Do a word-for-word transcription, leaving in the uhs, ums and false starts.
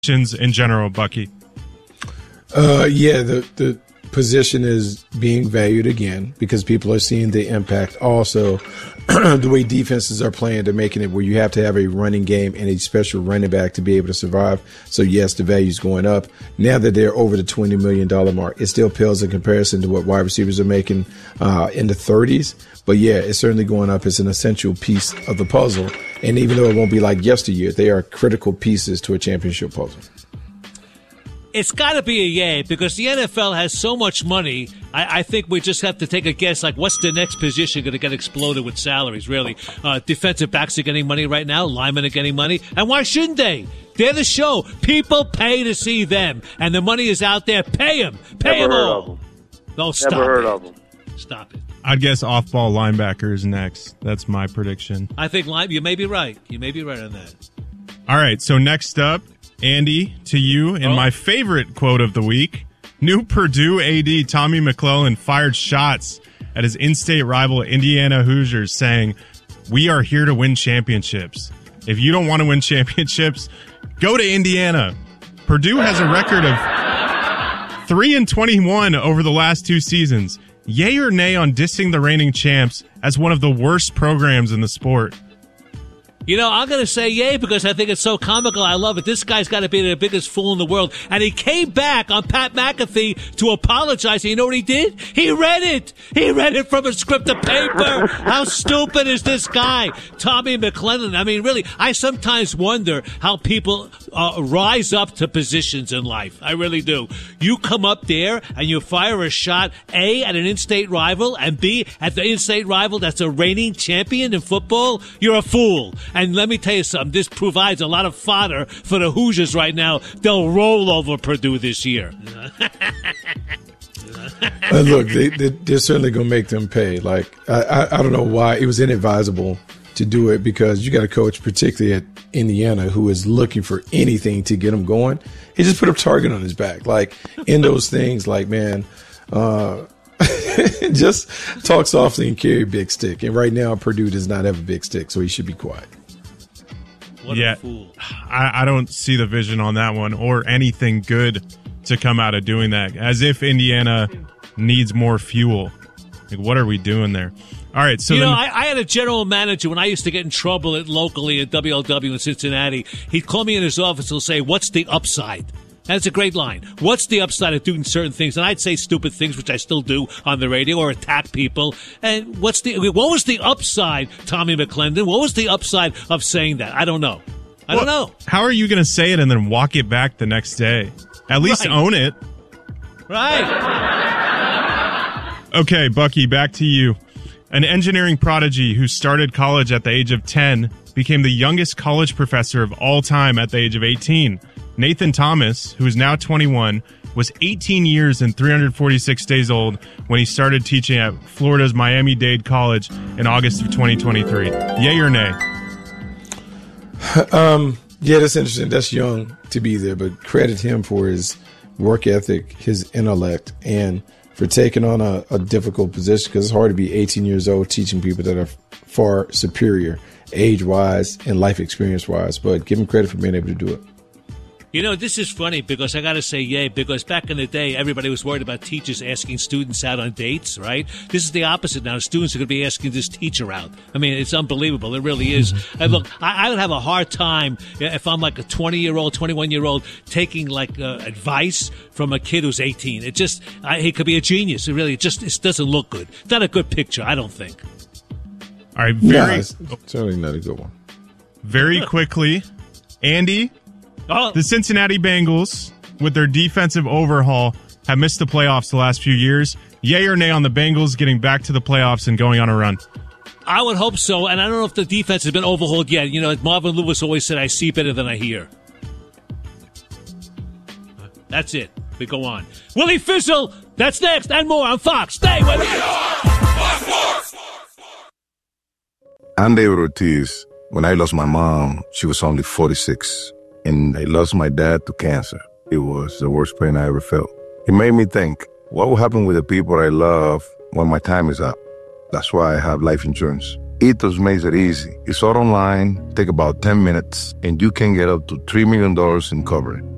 in general, Bucky? Uh, yeah, the, the position is being valued again because people are seeing the impact. Also, the way defenses are playing, they're making it where you have to have a running game and a special running back to be able to survive. So, yes, the value's going up. Now that they're over the twenty million dollars mark, it still pales in comparison to what wide receivers are making uh, in the thirties. But, yeah, it's certainly going up. It's an essential piece of the puzzle. And even though it won't be like yesteryear, they are critical pieces to a championship puzzle. It's got to be a yay because the N F L has so much money. I, I think we just have to take a guess, like, what's the next position going to get exploded with salaries, really? Uh, defensive backs are getting money right now. Linemen are getting money. And why shouldn't they? They're the show. People pay to see them. And the money is out there. Pay them. Pay Never them heard all. of them. No, stop Never heard it. of them. Stop it. I'd guess off-ball linebackers next. That's my prediction. I think line, you may be right. You may be right on that. All right, so next up, Andy, to you, and oh. my favorite quote of the week. New Purdue A D Tommy McClellan fired shots at his in-state rival Indiana Hoosiers, saying, "We are here to win championships. If you don't want to win championships, go to Indiana." Purdue has a record of three and twenty-one over the last two seasons. Yay or nay on dissing the reigning champs as one of the worst programs in the sport? You know, I'm going to say yay because I think it's so comical. I love it. This guy's got to be the biggest fool in the world. And he came back on Pat McAfee to apologize. And you know what he did? He read it. He read it from a script of paper. How stupid is this guy? Tommy McClellan. I mean, really, I sometimes wonder how people uh, rise up to positions in life. I really do. You come up there and you fire a shot, A, at an in-state rival, and B, at the in-state rival that's a reigning champion in football. You're a fool. And let me tell you something, this provides a lot of fodder for the Hoosiers right now. They'll roll over Purdue this year. And look, they, they, they're certainly going to make them pay. Like, I, I, I don't know why it was inadvisable to do it because you got a coach, particularly at Indiana, who is looking for anything to get him going. He just put a target on his back. Like, in those things, like, man, uh, just talk softly and carry a big stick. And right now, Purdue does not have a big stick, so he should be quiet. What yeah, a fool. I, I don't see the vision on that one or anything good to come out of doing that. As if Indiana needs more fuel. Like, what are we doing there? All right, so you then, know, I, I had a general manager when I used to get in trouble at locally at W L W in Cincinnati. He'd call me in his office and say, "What's the upside?" That's a great line. What's the upside of doing certain things? And I'd say stupid things, which I still do on the radio, or attack people. And what's the what was the upside, Tommy McClendon? What was the upside of saying that? I don't know. I well, don't know. How are you going to say it and then walk it back the next day? At least right. own it. Right. Okay, Bucky, back to you. An engineering prodigy who started college at the age of ten became the youngest college professor of all time at the age of eighteen. Nathan Thomas, who is now twenty-one, was eighteen years and three hundred forty-six days old when he started teaching at Florida's Miami-Dade College in August of twenty twenty-three. Yay or nay? Um, yeah, that's interesting. That's young to be there, but credit him for his work ethic, his intellect, and for taking on a, a difficult position because it's hard to be eighteen years old teaching people that are far superior age-wise and life experience-wise, but give him credit for being able to do it. You know, this is funny because I got to say yay, because back in the day, everybody was worried about teachers asking students out on dates, right? This is the opposite now. Students are going to be asking this teacher out. I mean, it's unbelievable. It really is. And look, I, I would have a hard time if I'm like a twenty-year-old, twenty-one-year-old taking like uh, advice from a kid who's eighteen. It just, I, he could be a genius. It really, it just it doesn't look good. It's not a good picture, I don't think. All right, very, no, it's certainly not a good one. Very quickly, Andy, oh. the Cincinnati Bengals, with their defensive overhaul, have missed the playoffs the last few years. Yay or nay on the Bengals getting back to the playoffs and going on a run? I would hope so, and I don't know if the defense has been overhauled yet. You know, as Marvin Lewis always said, I see better than I hear. That's it. We go on. Willie Fizzle, that's next, and more on Fox. Stay with us. I'm David Ortiz. When I lost my mom, she was only forty-six, and I lost my dad to cancer. It was the worst pain I ever felt. It made me think, what will happen with the people I love when my time is up? That's why I have life insurance. Ethos makes it easy. It's all online, take about ten minutes, and you can get up to three million dollars in coverage.